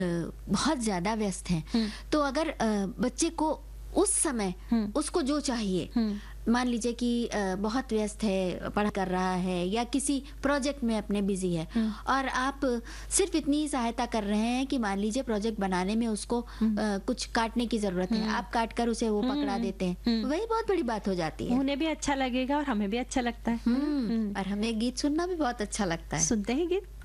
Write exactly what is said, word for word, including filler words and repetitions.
बहुत ज़्यादा व्यस्त हैं, तो अगर अ, बच्चे को उस समय उसको जो चाहिए, मान लीजिए कि अ, बहुत व्यस्त है, पढ़ाई कर रहा है या किसी प्रोजेक्ट में अपने बिजी है, और आप सिर्फ इतनी ही सहायता कर रहे हैं कि मान लीजिए प्रोजेक्ट बनाने में उसको अ, कुछ काटने की जरूरत है, आप काट कर उसे वो पकड़ा देते हैं, वही बहुत बड़ी बात हो जाती है। उन्हें भी अच्छा लगेगा और हमें भी अच्छा लगता है। हम्म, और हमें गीत सुनना भी बहुत अच्छा लगता है। सुनते हैं गीत।